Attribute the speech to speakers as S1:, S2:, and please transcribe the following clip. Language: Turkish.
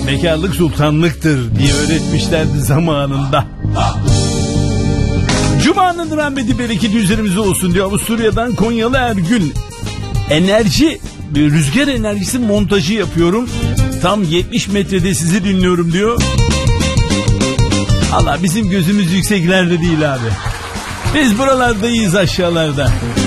S1: Bekarlık sultanlıktır diye öğretmişlerdi zamanında. Cuma'nın rahmeti bereketi üzerimize olsun diyor Avusturya'dan Konyalı Ergün. Enerji, rüzgar enerjisi montajı yapıyorum. Tam 70 metrede sizi dinliyorum diyor. Allah bizim gözümüz yükseklerde değil abi. Biz buralardayız, aşağılarda.